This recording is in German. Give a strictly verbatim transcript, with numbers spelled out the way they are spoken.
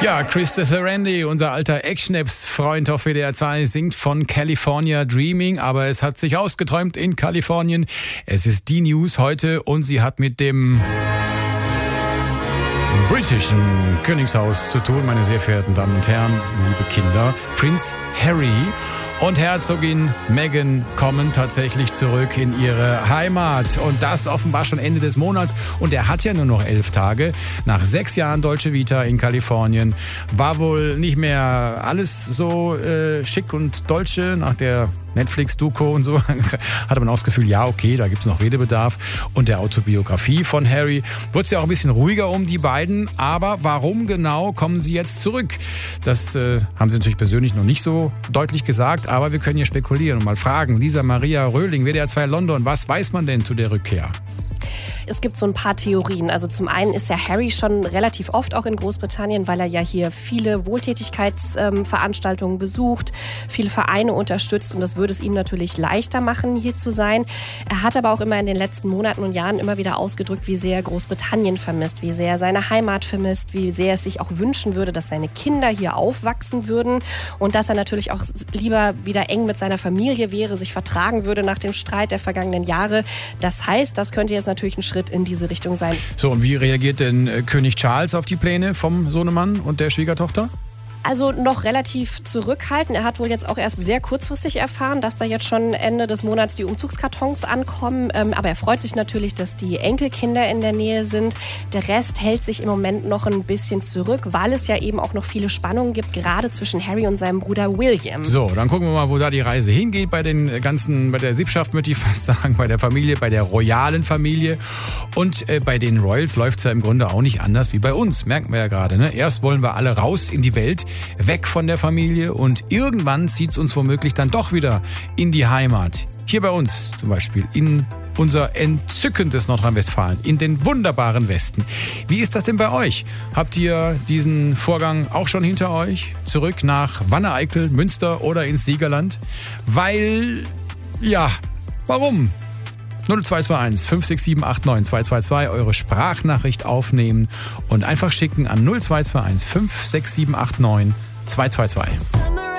Ja, Christopher Randy, unser alter Eckschnapps-Freund auf W D R zwei, singt von California Dreaming, aber es hat sich ausgeträumt in Kalifornien. Es ist die News heute und sie hat mit dem britischen Königshaus zu tun, meine sehr verehrten Damen und Herren, liebe Kinder. Prinz Harry und Herzogin Meghan kommen tatsächlich zurück in ihre Heimat. Und das offenbar schon Ende des Monats. Und er hat ja nur noch elf Tage. Nach sechs Jahren Dolce Vita in Kalifornien war wohl nicht mehr alles so äh, schick und dolce. Nach der Netflix-Doku und so hatte man auch das Gefühl, ja okay, da gibt es noch Redebedarf. Und der Autobiografie von Harry wird es ja auch ein bisschen ruhiger um die beiden. Aber warum genau kommen sie jetzt zurück? Das äh, haben sie natürlich persönlich noch nicht so deutlich gesagt. Aber wir können hier spekulieren und mal fragen. Lisa Maria Röhling, W D R zwei London, was weiß man denn zu der Rückkehr? Es gibt so ein paar Theorien. Also zum einen ist ja Harry schon relativ oft auch in Großbritannien, weil er ja hier viele Wohltätigkeitsveranstaltungen ähm, besucht, viele Vereine unterstützt und das würde es ihm natürlich leichter machen, hier zu sein. Er hat aber auch immer in den letzten Monaten und Jahren immer wieder ausgedrückt, wie sehr er Großbritannien vermisst, wie sehr er seine Heimat vermisst, wie sehr er sich auch wünschen würde, dass seine Kinder hier aufwachsen würden und dass er natürlich auch lieber wieder eng mit seiner Familie wäre, sich vertragen würde nach dem Streit der vergangenen Jahre. Das heißt, das könnte jetzt natürlich ein Schritt in diese Richtung sein. So, und wie reagiert denn äh, König Charles auf die Pläne vom Sohnemann und der Schwiegertochter? Also noch relativ zurückhaltend. Er hat wohl jetzt auch erst sehr kurzfristig erfahren, dass da jetzt schon Ende des Monats die Umzugskartons ankommen. Ähm, aber er freut sich natürlich, dass die Enkelkinder in der Nähe sind. Der Rest hält sich im Moment noch ein bisschen zurück, weil es ja eben auch noch viele Spannungen gibt, gerade zwischen Harry und seinem Bruder William. So, dann gucken wir mal, wo da die Reise hingeht bei den ganzen, bei der Sippschaft, möchte ich fast sagen, bei der Familie, bei der royalen Familie. Und äh, bei den Royals läuft es ja im Grunde auch nicht anders wie bei uns, merken wir ja gerade. Ne? Erst wollen wir alle raus in die Welt, weg von der Familie und irgendwann zieht es uns womöglich dann doch wieder in die Heimat. Hier bei uns zum Beispiel in unser entzückendes Nordrhein-Westfalen, in den wunderbaren Westen. Wie ist das denn bei euch? Habt ihr diesen Vorgang auch schon hinter euch? Zurück nach Wanne-Eickel, Münster oder ins Siegerland? Weil, ja, warum? null zwei zwei eins fünf sechs sieben acht neun zwei zwei zwei eure Sprachnachricht aufnehmen und einfach schicken an null zwei zwei eins fünf sechs sieben acht neun zwei zwei zwei.